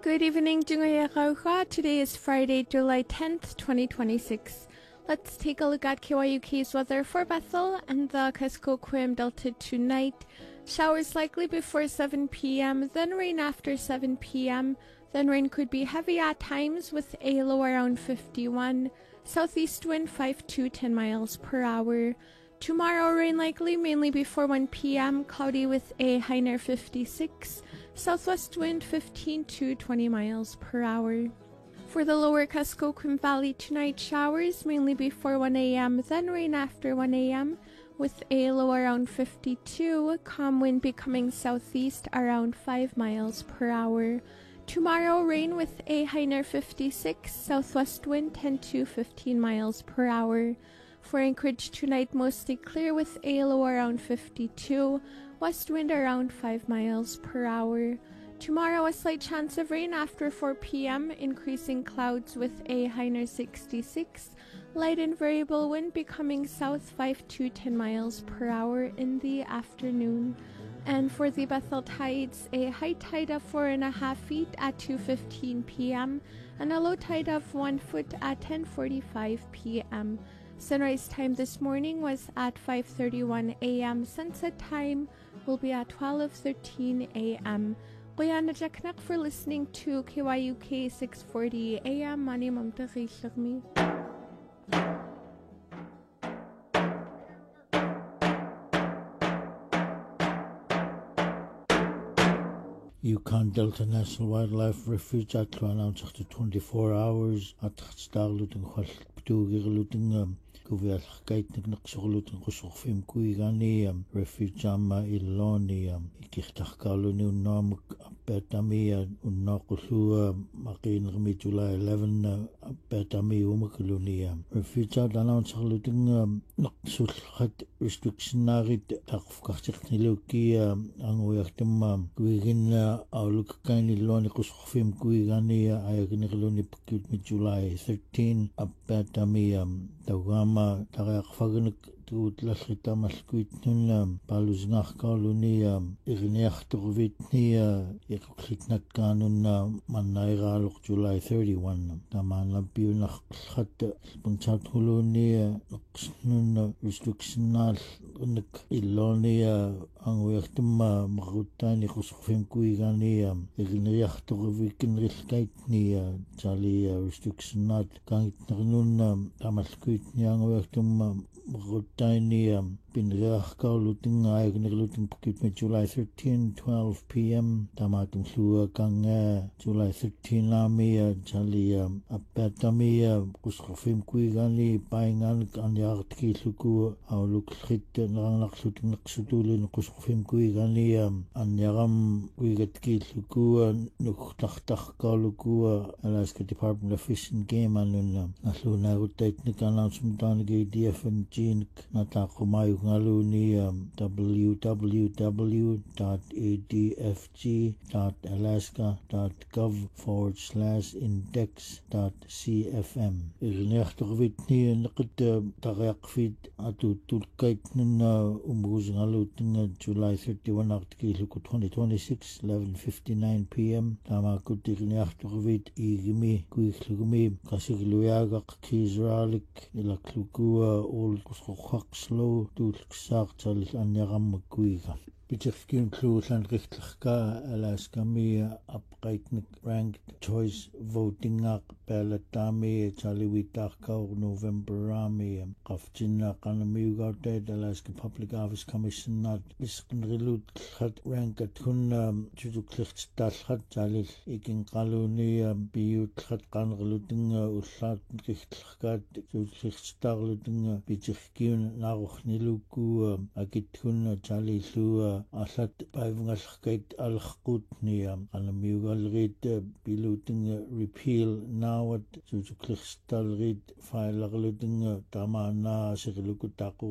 Good evening, Jungayakauha. Today is Friday, July 10th, 2026. Let's take a look at KYUK's weather for Bethel and the Kuskokwim Delta tonight. Showers likely before 7 p.m., then rain after 7 p.m. Then rain could be heavy at times with a low around 51. Southeast wind 5 to 10 miles per hour. Tomorrow, rain likely mainly before 1 p.m., cloudy with a high near 56. Southwest wind 15 to 20 miles per hour. For the lower Kuskokwim Valley tonight, showers mainly before 1 a.m., then rain after 1 a.m. with a low around 52, calm wind becoming southeast around 5 miles per hour. Tomorrow, rain with a high near 56, southwest wind 10 to 15 miles per hour. For Anchorage tonight, mostly clear with a low around 52, west wind around 5 miles per hour. Tomorrow, a slight chance of rain after 4 p.m., increasing clouds with a high near 66, light and variable wind becoming south 5 to 10 miles per hour in the afternoon. And for the Bethel tides, a high tide of 4.5 feet at 2:15 p.m. and a low tide of 1 foot at 10:45 p.m. Sunrise time this morning was at 5:31 a.m. Sunset time will be at 12:13 a.m. Quyana Jaknak for listening to KYUK 640 a.m. Mani Mamtari Shagmi. Yukon Delta National Wildlife Refuge at announced after 24 hours at starluting Hualtugiluting Kuvialkait Naqsurluting Kusofim Kuigani Refuge Ama Iloni Ikirtakaluni Unamuk Betami Unakusua Makin Remi July 11 Betami Umakuluni Refuge at announced Luting Naqsulhat restriction narit Takfkartikniluki Anguyatim Kuigin Auluk Kaini Loni Kusofim Kuigani Ayagniluni Pukut July 13 Betami Tawama Tarakfagan Tutlashita Maskuitnun Paluzngakkaluni Igniachturvitni Ikritnat Kanun Manaira Luk July 31 Taman Lampiunakhat Punchathuluni Nuksnun restrictional Unik Iloni Anguyatima Marutani Kusofim Kuigani Igniachturvikin Riskaitni Jali restrictional Kangitnun Tamaskuitni Anguyatima Rutani Pinriachkauluting Aigniluting Pukit July 13, 12 p.m. Tamatum Sua Kanga July 13 Lami Jali Apatami Kusofim Kuigani Paingan Anyartki Suku Auluk Hit Nangaksuting Naksutulin Kusofim Kuigani Anyaram Kuigatki Suku Nuktach Kaluku Alaska Department of Fish and Game Anun Nasluna Technical Announcement on DF and Gene Natakumayu Ngaluni www.adfg.alaska.gov/index.cfm Irnechtorvitni Nqit Tariaqfit Atu Tulkaitnun Umbuzngalutin July 31 article 2026 11:59 p.m. Tamakut Irnechtorvit Igimi Kuiklugmi Kasigluyaga Kizralik Ilaklukua all Kusroxakslo Tulksartal Anyaram Kuiga. Bichefkin Klusan Richtlka Alaskami Upgradnik Ranked Choice Voting Up Palatami Chaliwitarka November Army Kafjina Kanamiugated Alaska Public Office Commission Not Biskinrilut Hat Rankat Hun Chuduklicht Stalhat Jalil Ikin Kaluni Biut Hat Kanreluting Usat Richtlkat Chuduklicht Starluting Bichefkin Naruchniluku Agitun Jalilu Asat Paivangalkait Alhkutni Kanamiugalrit Biluting Repeal Nawat Chuduklicht Stalrit File Tamana Sirilukutaku